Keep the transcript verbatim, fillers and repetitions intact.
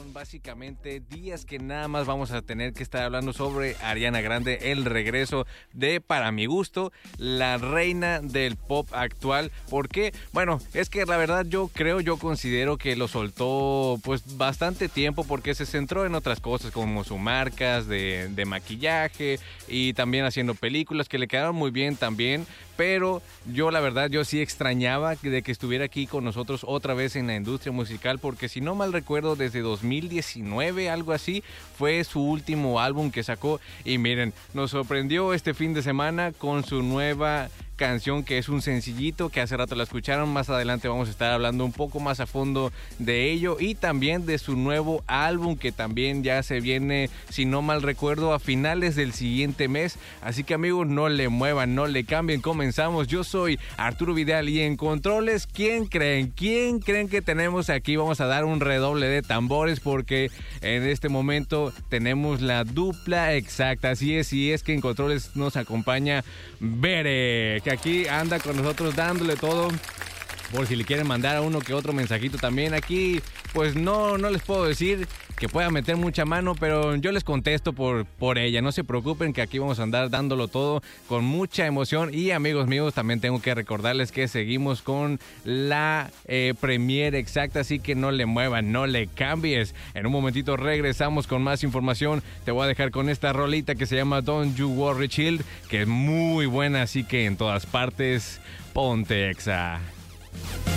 Son básicamente días que nada más vamos a tener que estar hablando sobre Ariana Grande, el regreso de, para mi gusto, la reina del pop actual. ¿Por qué? Bueno, es que la verdad yo creo, yo considero que lo soltó pues bastante tiempo porque se centró en otras cosas como sus marcas de, de maquillaje y también haciendo películas que le quedaron muy bien también. Pero yo la verdad, yo sí extrañaba de que estuviera aquí con nosotros otra vez en la industria musical, porque si no mal recuerdo, desde dos mil diecinueve, algo así, fue su último álbum que sacó. Y miren, nos sorprendió este fin de semana con su nueva canción, que es un sencillito que hace rato la escucharon. Más adelante vamos a estar hablando un poco más a fondo de ello y también de su nuevo álbum, que también ya se viene, si no mal recuerdo, a finales del siguiente mes. Así que amigos, no le muevan, no le cambien, comenzamos. Yo soy Arturo Vidal y en controles, ¿quién creen? ¿Quién creen que tenemos aquí? Vamos a dar un redoble de tambores porque en este momento tenemos la dupla exacta. Así es, y es que en controles nos acompaña Bere, que aquí anda con nosotros dándole todo. Por si le quieren mandar a uno que otro mensajito también aquí, pues no, no les puedo decir que pueda meter mucha mano, pero yo les contesto por, por ella. No se preocupen que aquí vamos a andar dándolo todo con mucha emoción. Y amigos míos, también tengo que recordarles que seguimos con la eh, premiere exacta, así que no le muevan, no le cambies. En un momentito regresamos con más información. Te voy a dejar con esta rolita que se llama Don't You Worry Child, que es muy buena, así que en todas partes, ponte Exa.